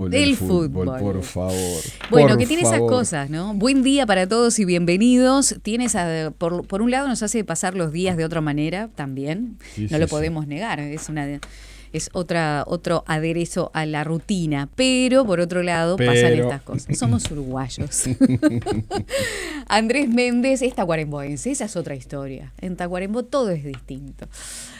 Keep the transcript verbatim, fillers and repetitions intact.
fútbol, del el fútbol, fútbol. por favor. Bueno, por que tiene favor. esas cosas, ¿no? Buen día para todos y bienvenidos. Tienes a, por, por un lado nos hace pasar los días de otra manera también. Sí, no sí, lo sí. podemos negar. Es una es otra otro aderezo a la rutina. Pero por otro lado Pero... pasan estas cosas. Somos uruguayos. Andrés Méndez es tacuaremboense. Esa es otra historia. En Tacuarembó todo es distinto.